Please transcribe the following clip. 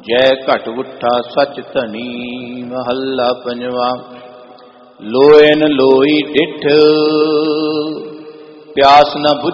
जय घट उठा सच धनी। महला पंजवा। लोए न लोई डिठ प्यास न बुझ